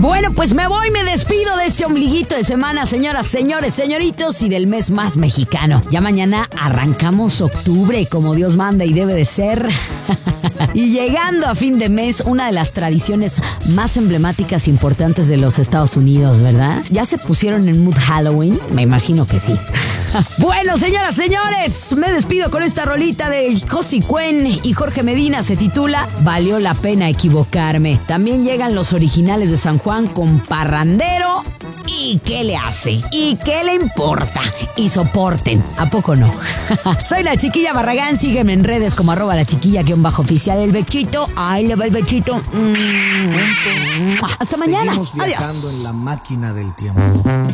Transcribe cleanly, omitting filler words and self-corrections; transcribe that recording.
Bueno, pues me despido de este ombliguito de semana, señoras, señores, señoritos, y del mes más mexicano. Ya mañana arrancamos octubre, como Dios manda y debe de ser. Y llegando a fin de mes, una de las tradiciones más emblemáticas e importantes de los Estados Unidos, ¿verdad? ¿Ya se pusieron en mood Halloween? Me imagino que sí. Bueno, señoras, señores, me despido con esta rolita de Josie Cuen y Jorge Medina. Se titula Valió la pena equivocarme. También llegan los originales de San Juan con Parrandero. ¿Y qué le hace? ¿Y qué le importa? Y soporten. ¿A poco no? Soy la Chiquilla Barragán. Sígueme en redes como @lachiquilla_oficial. El bechito. Ay, le va el bechito. Hasta mañana. Seguimos viajando. Adiós. En la máquina del tiempo.